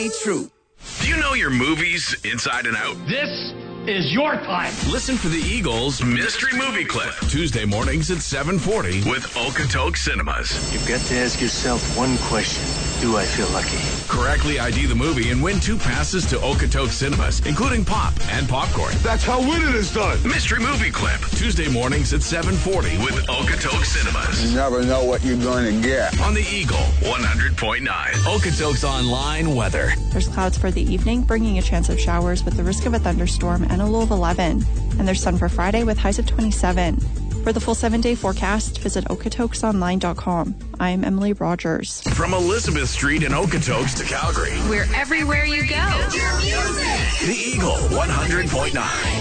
ain't true. Do you know your movies inside and out? This is your time. Listen for the Eagles Mystery Movie Clip, Tuesday mornings at 7:40 with Okotoks Cinemas. You've got to ask yourself one question. Do I feel lucky? Correctly ID the movie and win 2 passes to Okotoks Cinemas, including pop and popcorn. That's how winning is done. Mystery Movie Clip, Tuesday mornings at 7:40 with Okotoks Cinemas. You never know what you're going to get. On the Eagle 100.9. Okotoks Online weather. There's clouds for the evening, bringing a chance of showers with the risk of a thunderstorm and a low of 11. And there's sun for Friday with highs of 27. For the full 7-day forecast, visit okotoksonline.com. I'm Emily Rogers. From Elizabeth Street in Okotoks to Calgary. We're everywhere you go. The Eagle 100.9.